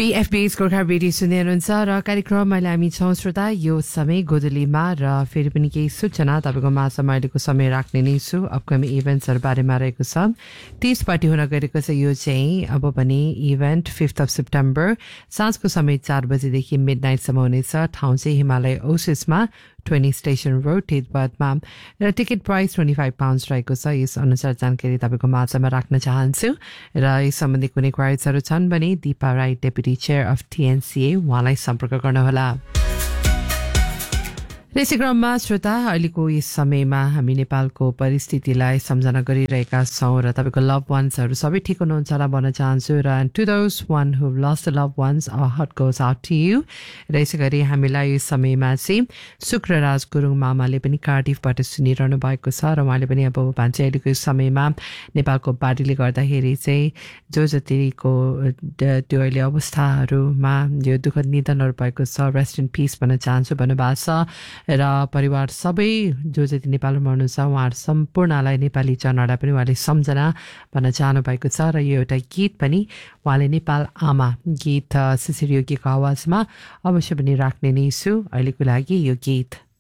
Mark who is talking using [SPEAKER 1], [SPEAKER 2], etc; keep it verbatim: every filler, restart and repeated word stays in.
[SPEAKER 1] पीएफबीएस Gorkha radio सुन्दै हुनुहुन्छ र कार्यक्रममा हामी छौं श्रोता यो समय गोदलीमा र फेरि पनि केही सूचना तपाईँको माझमा अहिलेको समय राख्ने नै छु अपकमिङ इभेन्ट्सहरू बारेमा रहेको छ तीस पार्टी हुन गएको छ यो चाहिँ अब पनि इभेन्ट फिफ्थ अफ सेप्टेम्बर साँझको समय चार बजेदेखि मिड नाइटसम्म हुनेछ ठाउँ चाहिँ हिमालय ओसिसमा ट्वेन्टी स्टेसन रोड तिब्बतमा र ticket price twenty five pounds रहेको छ यस अनुसार जानकारी तपाईँको माझमा राख्न चाहन्छु र यस सम्बन्धी कुनै क्वाइरिजहरू छन् भने Dipa Rai deputy chair of टिएनसिए उहाँलाई सम्पर्क गर्नुहोला यसै क्रममा श्रोता अहिलेको यस समयमा हामी नेपालको परिस्थितिलाई सम्झना गरिरहेका छौँ र तपाईँको लभ वान्सहरू सबै ठिक हुनुहुन्छ होला भन्न चाहन्छु र to those one who lost the love once our heart goes out to you र यसै गरी हामीलाई यस समयमा चाहिँ शुक्रराज गुरुङ मामाले पनि कार्डिफबाट सुनिरहनु भएको छ र उहाँले पनि अब भन्छ अहिलेको यस समयमा नेपालको बाढीले गर्दाखेरि चाहिँ जो जतिको त्यो अहिले अवस्थाहरूमा यो दुःखद निधनहरू भएको छ रेस्ट इन पिस भन्न चाहन्छु भन्नुभएको छ र परिवार सबै जो जति नेपालमा हुनुहुन्छ उहाँहरू सम्पूर्णलाई नेपाली जनहरूलाई पनि उहाँले सम्झना भन्न चाहनु भएको छ र यो एउटा गीत पनि उहाँले नेपाल आमा गीत शिशिर योगीको आवाजमा अवश्य पनि राख्ने नै छु अहिलेको लागि यो गीत